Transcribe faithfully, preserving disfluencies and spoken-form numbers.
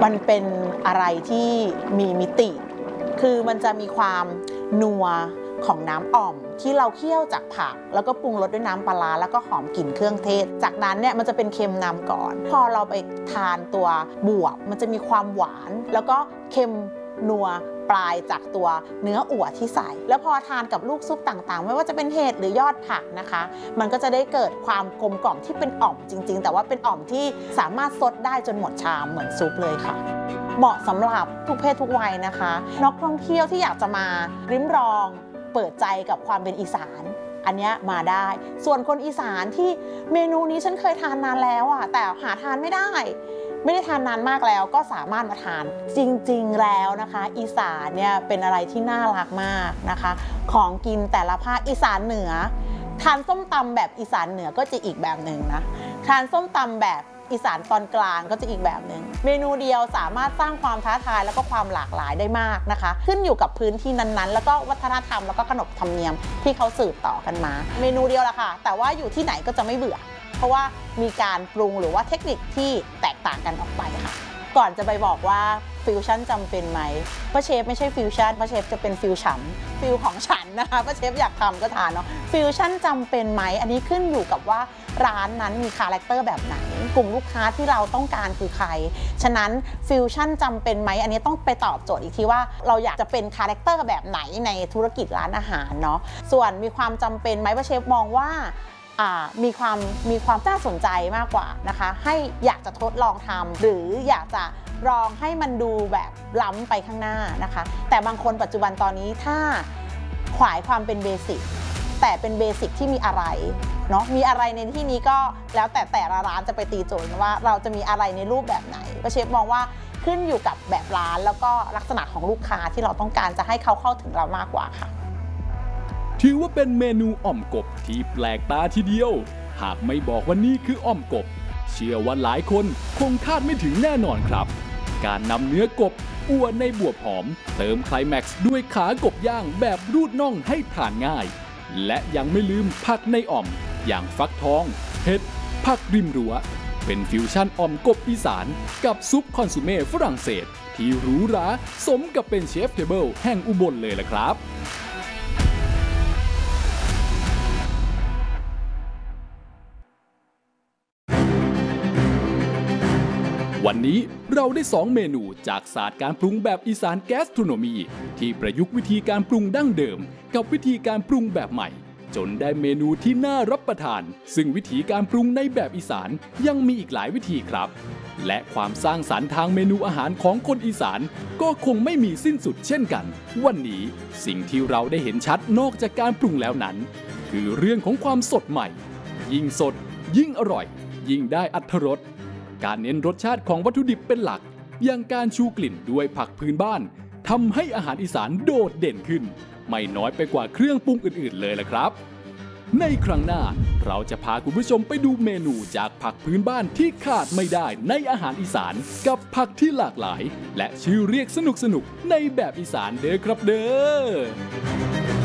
มันเป็นอะไรที่มีมิติคือมันจะมีความนัวของน้ำอ่อมที่เราเคี่ยวจากผักแล้วก็ปรุงรสด้วยน้ำปลาร้าแล้วก็หอมกลิ่นเครื่องเทศจากนั้นเนี่ยมันจะเป็นเค็มนำก่อนพอเราไปทานตัวบวบมันจะมีความหวานแล้วก็เค็มนัวปลายจากตัวเนื้ออั่วที่ใส่แล้วพอทานกับลูกซุปต่างๆไม่ว่าจะเป็นเห็ดหรือยอดผักนะคะมันก็จะได้เกิดความกลมกล่อมที่เป็นอ่อมจริงๆแต่ว่าเป็นอ่อมที่สามารถซดได้จนหมดชามเหมือนซุปเลยค่ะเหมาะสำหรับทุกเพศทุกวัยนะคะนักท่องเที่ยวที่อยากจะมาริมรองเปิดใจกับความเป็นอีสานอันนี้มาได้ส่วนคนอีสานที่เมนูนี้ฉันเคยทานนานแล้วอ่ะแต่หาทานไม่ได้ไม่ได้ทานนานมากแล้วก็สามารถมาทานจริงๆแล้วนะคะอีสานเนี่ยเป็นอะไรที่น่ารักมากนะคะของกินแต่ละภาคอีสานเหนือทานส้มตำแบบอีสานเหนือก็จะอีกแบบหนึ่งนะทานส้มตำแบบอีสานตอนกลางก็จะอีกแบบหนึ่งเมนูเดียวสามารถสร้างความท้าทายแล้วก็ความหลากหลายได้มากนะคะขึ้นอยู่กับพื้นที่นั้นๆแล้วก็วัฒนธรรมแล้วก็ขนบธรรมเนียมที่เขาสืบต่อกันมาเมนูเดียวละค่ะแต่ว่าอยู่ที่ไหนก็จะไม่เบื่อเพราะว่ามีการปรุงหรือว่าเทคนิคที่แตกต่างกันออกไปค่ะก่อนจะไปบอกว่าฟิวชั่นจำเป็นไหมป้าเชฟไม่ใช่ฟิวชั่นป้าเชฟจะเป็นฟิวฉันฟิวของฉันนะคะป้าเชฟอยากทำก็ทานเนาะฟิวชั่นจำเป็นไหมอันนี้ขึ้นอยู่กับว่าร้านนั้นมีคาแรคเตอร์แบบไหนกลุ่มลูกค้าที่เราต้องการคือใครฉะนั้นฟิวชั่นจำเป็นไหมอันนี้ต้องไปตอบโจทย์อีกทีว่าเราอยากจะเป็นคาแรคเตอร์แบบไหนในธุรกิจร้านอาหารเนาะส่วนมีความจำเป็นไหมป้าเชฟมองว่ามีความมีความน่าสนใจมากกว่านะคะให้อยากจะทดลองทำหรืออยากจะลองให้มันดูแบบล้ำไปข้างหน้านะคะแต่บางคนปัจจุบันตอนนี้ถ้าขวายความเป็นเบสิกแต่เป็นเบสิกที่มีอะไรเนาะมีอะไรในที่นี้ก็แล้วแต่แต่ละร้านจะไปตีโจทย์ว่าเราจะมีอะไรในรูปแบบไหนก็เชฟมองว่าขึ้นอยู่กับแบบร้านแล้วก็ลักษณะของลูกค้าที่เราต้องการจะให้เขาเข้าถึงเรามากกว่าค่ะถือว่าเป็นเมนูอ่อมกบที่แปลกตาทีเดียวหากไม่บอกว่านี่คืออ่อมกบเชื่อว่าหลายคนคงคาดไม่ถึงแน่นอนครับการนำเนื้อกบอั่วในบวบหอมเติมไคลแม็กซ์ด้วยขากบย่างแบบรูดน่องให้ทานง่ายและยังไม่ลืมผักในอ่อมอย่างฟักทองเห็ดผักริมรั้วเป็นฟิวชั่นอ่อมกบอีสานกับซุปคอนซูเม่ฝรั่งเศสที่หรูหราสมกับเป็นเชฟเทเบิลแห่งอุบลเลยล่ะครับวันนี้เราได้สองเมนูจากศาสตร์การปรุงแบบอีสานแกสโทรโนมีที่ประยุกต์วิธีการปรุงดั้งเดิมกับวิธีการปรุงแบบใหม่จนได้เมนูที่น่ารับประทานซึ่งวิธีการปรุงในแบบอีสานยังมีอีกหลายวิธีครับและความสร้างสรรค์ทางเมนูอาหารของคนอีสานก็คงไม่มีสิ้นสุดเช่นกันวันนี้สิ่งที่เราได้เห็นชัดนอกจากการปรุงแล้วนั้นคือเรื่องของความสดใหม่ยิ่งสดยิ่งอร่อยยิ่งได้อรรถรสการเน้นรสชาติของวัตถุดิบเป็นหลักอย่างการชูกลิ่นด้วยผักพื้นบ้านทำให้อาหารอีสานโดดเด่นขึ้นไม่น้อยไปกว่าเครื่องปรุงอื่นๆเลยล่ะครับในครั้งหน้าเราจะพาคุณผู้ชมไปดูเมนูจากผักพื้นบ้านที่ขาดไม่ได้ในอาหารอีสานกับผักที่หลากหลายและชื่อเรียกสนุกๆในแบบอีสานเด้อครับเด้อ